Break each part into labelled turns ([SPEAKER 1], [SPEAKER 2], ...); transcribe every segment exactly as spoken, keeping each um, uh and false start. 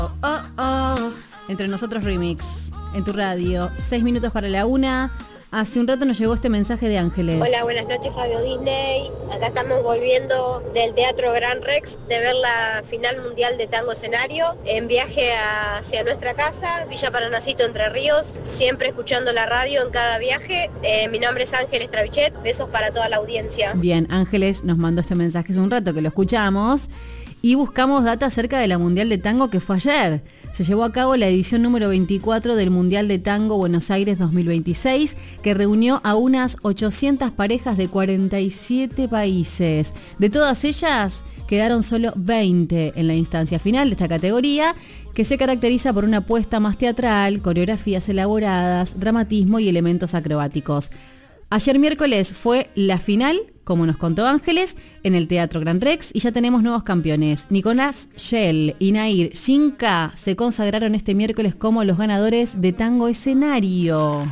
[SPEAKER 1] Oh, oh, Entre Nosotros Remix, en tu radio, seis minutos para la una. Hace un rato nos llegó este mensaje de Ángeles.
[SPEAKER 2] Hola, buenas noches, Fabio Disney. Acá estamos volviendo del Teatro Gran Rex de ver la final mundial de tango escenario en viaje hacia nuestra casa, Villa Paranacito, Entre Ríos, siempre escuchando la radio en cada viaje. Eh, mi nombre es Ángeles Travichet, besos para toda la audiencia.
[SPEAKER 1] Bien, Ángeles nos mandó este mensaje hace un rato que lo escuchamos. Y buscamos data acerca de la Mundial de Tango que fue ayer. Se llevó a cabo la edición número veinticuatro del Mundial de Tango Buenos Aires dos mil veintiséis, que reunió a unas ochocientas parejas de cuarenta y siete países. De todas ellas, quedaron solo veinte en la instancia final de esta categoría, que se caracteriza por una apuesta más teatral, coreografías elaboradas, dramatismo y elementos acrobáticos. Ayer miércoles fue la final, como nos contó Ángeles, en el Teatro Gran Rex, y ya tenemos nuevos campeones. Nicolás Shell y Nair Shinka se consagraron este miércoles como los ganadores de Tango Escenario.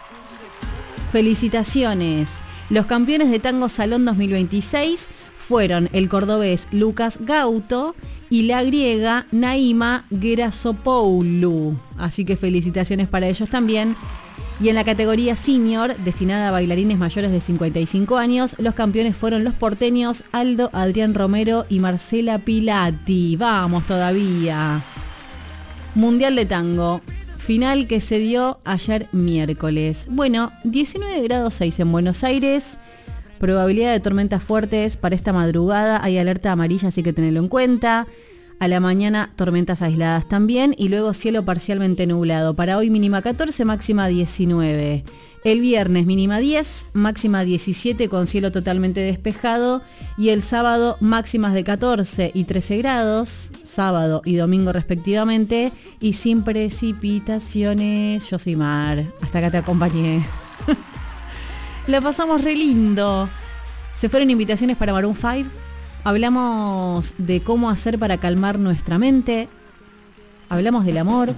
[SPEAKER 1] Felicitaciones. Los campeones de Tango Salón dos mil veintiséis fueron el cordobés Lucas Gauto y la griega Naima Gerasopoulou. Así que felicitaciones para ellos también. Y en la categoría senior, destinada a bailarines mayores de cincuenta y cinco años, los campeones fueron los porteños Aldo Adrián Romero y Marcela Pilati. ¡Vamos todavía! Mundial de Tango, final que se dio ayer miércoles. Bueno, diecinueve grados seis en Buenos Aires, probabilidad de tormentas fuertes para esta madrugada, hay alerta amarilla, así que tenedlo en cuenta. A la mañana tormentas aisladas también y luego cielo parcialmente nublado. Para hoy mínima catorce, máxima diecinueve. El viernes mínima diez, máxima diecisiete con cielo totalmente despejado. Y el sábado máximas de catorce y trece grados, sábado y domingo respectivamente. Y sin precipitaciones. Yo soy Mar, hasta acá te acompañé. La pasamos re lindo. Se fueron invitaciones para Maroon cinco. Hablamos de cómo hacer para calmar nuestra mente. Hablamos del amor.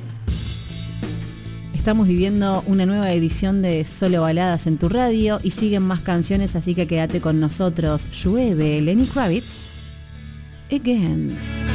[SPEAKER 1] Estamos viviendo una nueva edición de Solo Baladas en tu radio y siguen más canciones, así que quédate con nosotros. Llueve, Lenny Kravitz. Again.